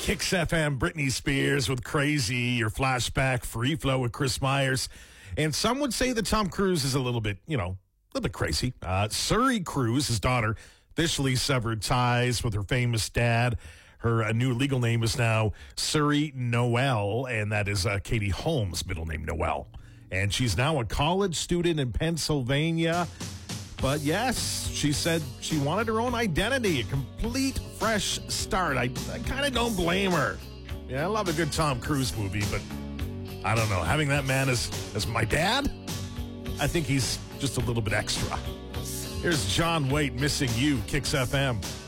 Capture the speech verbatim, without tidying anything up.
Kicks F M, Britney Spears with Crazy, your flashback, Free Flow with Chris Myers. And some would say that Tom Cruise is a little bit, you know, a little bit crazy. Uh, Suri Cruise, his daughter, officially severed ties with her famous dad. Her uh, new legal name is now Suri Noel, and that is uh, Katie Holmes' middle name, Noel. And she's now a college student in Pennsylvania. But yes, she said she wanted her own identity, a complete fresh start. I, I kind of don't blame her. Yeah, I love a good Tom Cruise movie, but I don't know. Having that man as, as my dad, I think he's just a little bit extra. Here's John Waite, Missing You, Kicks F M.